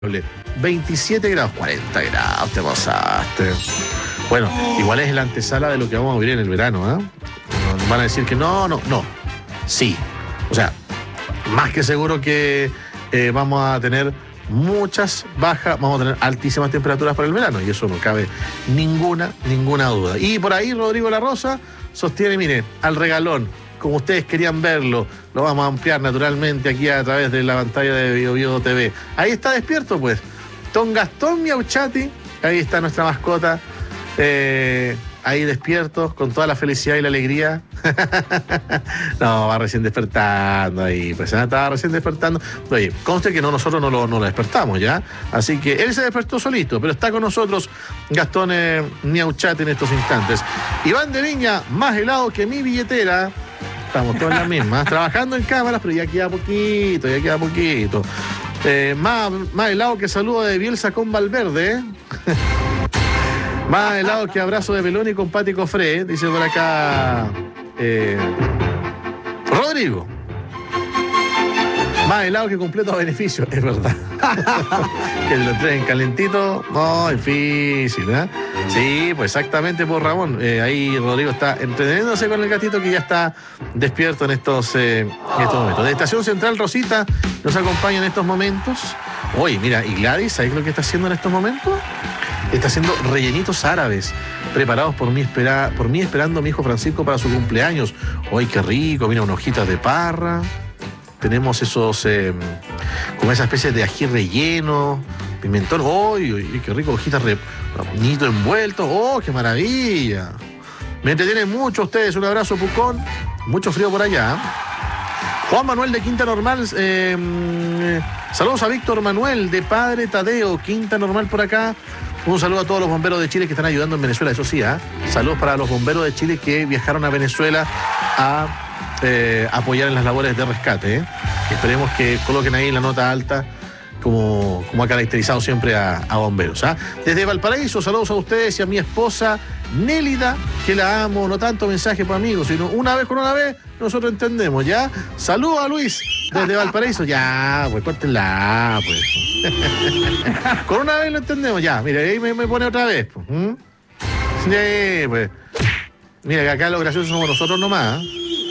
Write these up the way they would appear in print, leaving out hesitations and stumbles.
27 grados, 40 grados, te pasaste. Bueno, igual es la antesala de lo que vamos a vivir en el verano, ¿eh? Nos van a decir que no. Sí. O sea, más que seguro que vamos a tener muchas bajas, vamos a tener altísimas temperaturas para el verano, y eso no cabe ninguna duda. Y por ahí Rodrigo La Rosa sostiene, mire, al regalón, como ustedes querían verlo, lo vamos a ampliar naturalmente aquí a través de la pantalla de BioBio TV. Ahí está despierto, pues. Don Gastón Miauchati, ahí está nuestra mascota, ahí despierto, con toda la felicidad y la alegría. No, va recién despertando ahí, pues estaba recién despertando. Oye, conste que nosotros no lo despertamos, ¿ya? Así que él se despertó solito, pero está con nosotros Gastón Miauchati en estos instantes. Iván de Viña, más helado que mi billetera. Estamos todos en la misma, trabajando en cámaras, pero ya queda poquito. Más helado que saludo de Bielsa con Valverde. Más helado que abrazo de Peloni con Pati Cofré, dice por acá Rodrigo. Más helado que completo a beneficio, es verdad. Que lo entreguen calentito, no, difícil, ¿eh? Sí, pues exactamente, por Ramón. Ahí Rodrigo está entreteniéndose con el gatito que ya está despierto en estos momentos. De Estación Central, Rosita nos acompaña en estos momentos. Oye, mira, y Gladys, ¿sabes lo que está haciendo en estos momentos? Está haciendo rellenitos árabes, preparados por mí esperando a mi hijo Francisco para su cumpleaños. ¡Ay, qué rico! Mira, unas hojitas de parra. Tenemos esos, como esa especie de ají relleno, pimentón. ¡Ay, qué rico! Hojitas nido envuelto. ¡Oh, qué maravilla! Me entretienen mucho ustedes. Un abrazo, Pucón. Mucho frío por allá. Juan Manuel de Quinta Normal. Saludos a Víctor Manuel de Padre Tadeo, Quinta Normal por acá. Un saludo a todos los bomberos de Chile que están ayudando en Venezuela, eso sí, saludos para los bomberos de Chile que viajaron a Venezuela a apoyar en las labores de rescate. Esperemos que coloquen ahí la nota alta, como ha caracterizado siempre a bomberos. Desde Valparaíso, saludos a ustedes y a mi esposa Nélida, que la amo, no tanto mensaje para amigos, sino una vez con una vez, nosotros entendemos, ¿ya? Saludos a Luis, desde Valparaíso, ya, pues córtenla, pues. Con una vez lo entendemos, ya, mira, ahí me pone otra vez, pues. Sí, pues. Mira, que acá los graciosos somos nosotros nomás.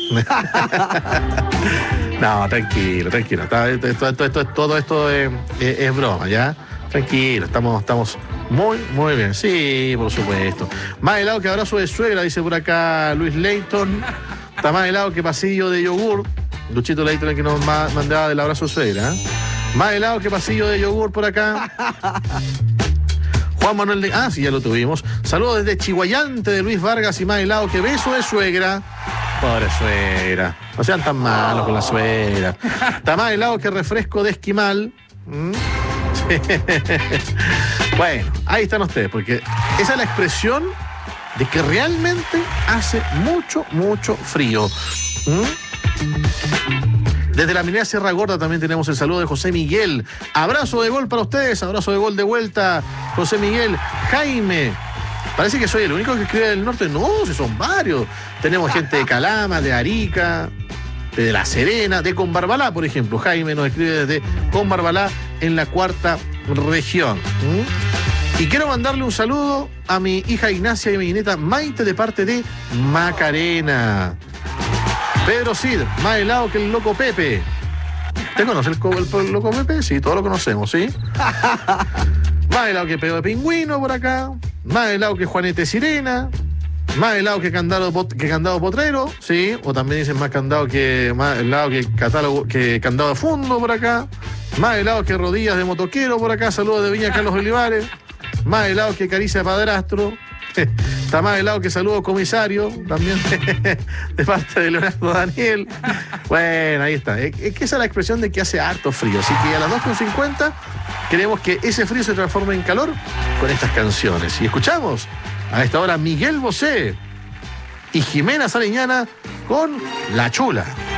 No, tranquilo. Todo esto es broma, ¿ya? Tranquilo, estamos muy bien. Sí, por supuesto. Más helado que abrazo de suegra, dice por acá Luis Leighton. Está más helado que pasillo de yogur. Luchito Leighton, el que nos mandaba del abrazo de suegra. Más helado que pasillo de yogur por acá. Juan Manuel de... sí, ya lo tuvimos. Saludos desde Chihuayante de Luis Vargas y más helado que beso de suegra. Pobre suegra. No sean tan malos con la suegra. Está más helado que refresco de esquimal. Bueno, ahí están ustedes, porque esa es la expresión de que realmente hace mucho frío. Desde la minera Sierra Gorda también tenemos el saludo de José Miguel. Abrazo de gol para ustedes, abrazo de gol de vuelta, José Miguel. Jaime, parece que soy el único que escribe del norte. No, si son varios. Tenemos gente de Calama, de Arica, de La Serena, de Combarbalá, por ejemplo. Jaime nos escribe desde Combarbalá, en la cuarta región. Y quiero mandarle un saludo a mi hija Ignacia y a mi nieta Maite de parte de Macarena. Pedro Cid, más helado que el Loco Pepe. ¿Usted conoce el Loco Pepe? Sí, todos lo conocemos, ¿sí? Más helado que Pedo de Pingüino por acá. Más helado que Juanete Sirena. Más helado que Candado Potrero, ¿sí? O también dicen más helado que Candado de Fondo por acá. Más helado que Rodillas de Motoquero por acá. Saludos de Viña Carlos Olivares. Más helado que Caricia de Padrastro. Está más helado que Saludo Comisario, también de parte de Leonardo Daniel. Bueno, ahí está. Es que esa es la expresión de que hace harto frío. Así que a las 2:50 queremos que ese frío se transforme en calor con estas canciones. Y escuchamos a esta hora Miguel Bosé y Jimena Sariñana con La Chula.